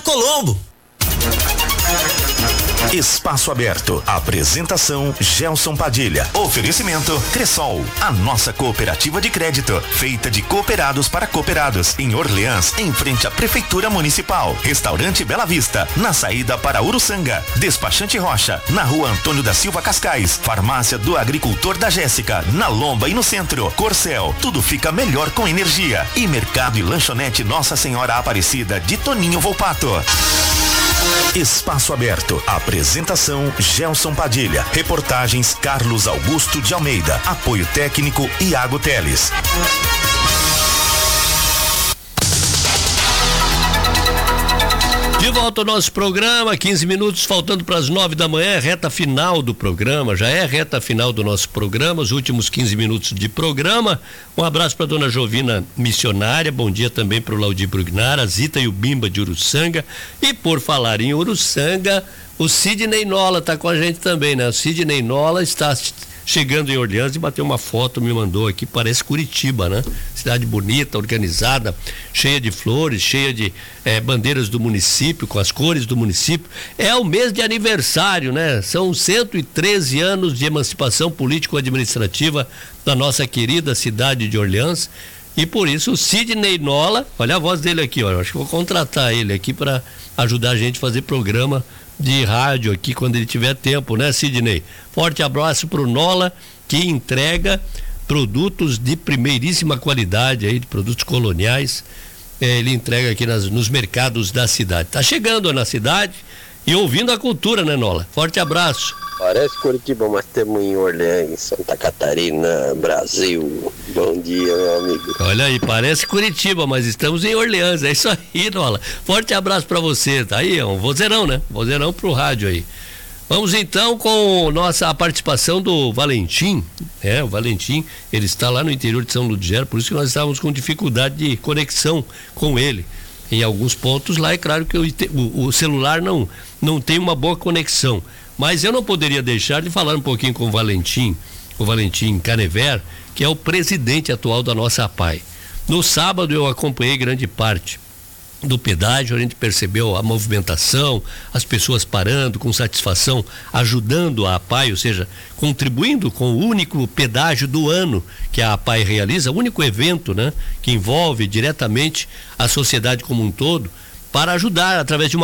Colombo. Espaço Aberto. Apresentação Gelson Padilha. Oferecimento Cressol, a nossa cooperativa de crédito, feita de cooperados para cooperados, em Orleans, em frente à Prefeitura Municipal. Restaurante Bela Vista, na saída para Uruçanga. Despachante Rocha, na Rua Antônio da Silva Cascais. Farmácia do Agricultor da Jéssica, na Lomba e no centro. Corcel, tudo fica melhor com energia. E Mercado e Lanchonete Nossa Senhora Aparecida, de Toninho Volpato. Espaço Aberto. Apresentação Gelson Padilha. Reportagens Carlos Augusto de Almeida. Apoio técnico Iago Teles. De volta ao nosso programa, 15 minutos faltando para as 9 da manhã, reta final do programa, já é reta final do nosso programa, os últimos 15 minutos de programa. Um abraço para dona Jovina Missionária, bom dia também para o Laudir Brugnar, a Zita e o Bimba de Uruçanga. E por falar em Uruçanga, o Sidney Nola está com a gente também, né? O Sidney Nola está chegando em Orleans e bateu uma foto, me mandou aqui, parece Curitiba, né? Cidade bonita, organizada, cheia de flores, cheia de bandeiras do município, com as cores do município. É o mês de aniversário, né? São 113 anos de emancipação político-administrativa da nossa querida cidade de Orleans. E por isso o Sidney Nola, olha a voz dele aqui, ó, acho que vou contratar ele aqui para ajudar a gente a fazer programa de rádio aqui quando ele tiver tempo, né, Sidney? Forte abraço pro Nola, que entrega produtos de primeiríssima qualidade aí, de produtos coloniais. Ele entrega aqui nos mercados da cidade. Tá chegando na cidade e ouvindo a cultura, né, Nola? Forte abraço. Parece Curitiba, mas temos em Orleans, Santa Catarina, Brasil. Bom dia, meu amigo. Olha aí, parece Curitiba, mas estamos em Orleans, é isso aí, Nola. Forte abraço pra você, tá aí, é um vozeirão, né? Vozeirão pro rádio aí. Vamos então com a participação do Valentim, o Valentim, ele está lá no interior de São Ludgero, por isso que nós estávamos com dificuldade de conexão com ele. Em alguns pontos lá, é claro que o celular não tem uma boa conexão. Mas eu não poderia deixar de falar um pouquinho com o Valentim Canever, que é o presidente atual da nossa APAI. No sábado eu acompanhei grande parte do pedágio, a gente percebeu a movimentação, as pessoas parando com satisfação, ajudando a APAI, ou seja, contribuindo com o único pedágio do ano que a APAI realiza, o único evento, né, que envolve diretamente a sociedade como um todo, para ajudar através de uma